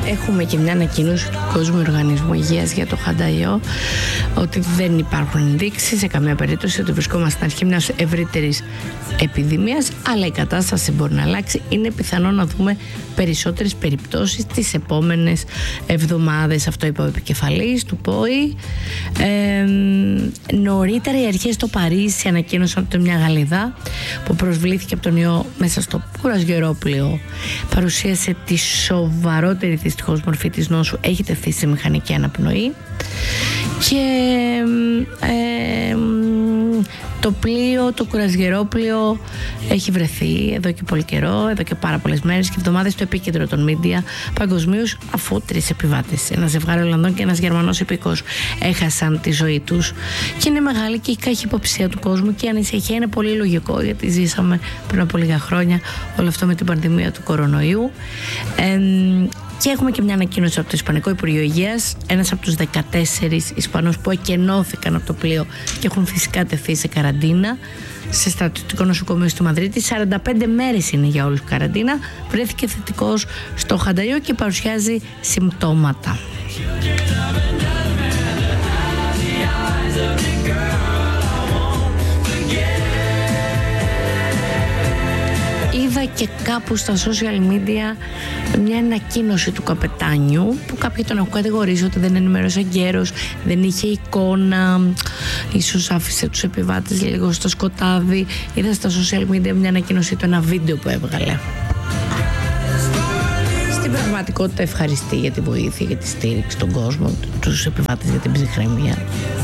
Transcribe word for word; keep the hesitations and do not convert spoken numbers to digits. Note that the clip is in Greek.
έχουμε και μια ανακοίνωση του Κόσμου Οργανισμού Υγείας για το χανταϊό, ότι δεν υπάρχουν ενδείξεις σε καμία περίπτωση ότι βρισκόμαστε στην αρχή μιας ευρύτερης επιδημίας, αλλά η κατάσταση μπορεί να αλλάξει. Είναι πιθανό να δούμε περισσότερες περιπτώσεις τις επόμενες εβδομάδες. Αυτό είπε ο επικεφαλής του ΠΟΗ. Ε, νωρίτερα οι αρχές στο Παρίσι ανακοίνωσαν ότι μια Γαλλίδα που προσβλήθηκε από τον ιό μέσα στο κουρασγερόπλοιο παρουσίασε τη σοβαρότερη δυστυχώς μορφή της νόσου, έχει τεθεί σε μηχανική αναπνοή και ε, το πλοίο, το κουρασγερόπλοιο έχει βρεθεί εδώ και πολύ καιρό, εδώ και πάρα πολλές μέρες και εβδομάδες στο επίκεντρο των μίντια παγκοσμίως, αφού τρεις επιβάτες, ένα ζευγάρι Ολλανδών και ένας Γερμανός υπηκός, έχασαν τη ζωή τους. Και είναι μεγάλη και η καχυποψία του κόσμου και η ανησυχία είναι πολύ λογικό, γιατί ζήσαμε πριν από λίγα χρόνια όλο αυτό με την πανδημία του κορονοϊού. Ε, Και έχουμε και μια ανακοίνωση από το Ισπανικό Υπουργείο Υγείας. Ένας από τους δεκατέσσερις Ισπανούς που εκενώθηκαν από το πλοίο και έχουν φυσικά τεθεί σε καραντίνα σε στρατιωτικό νοσοκομείο στη Μαδρίτη. σαράντα πέντε μέρες είναι για όλους καραντίνα. Βρέθηκε θετικός στο χανταϊό και παρουσιάζει συμπτώματα. Είδα και κάπου στα social media μια ανακοίνωση του καπετάνιου που κάποιοι τον έχουν κατηγορήσει ότι δεν ενημέρωσε εγκαίρως, δεν είχε εικόνα, ίσως άφησε τους επιβάτες λίγο στο σκοτάδι. Είδα στα social media μια ανακοίνωση του, ένα βίντεο που έβγαλε. Στην πραγματικότητα ευχαριστεί για τη βοήθεια, για τη στήριξη των κόσμων, τους επιβάτες για την ψυχραιμία.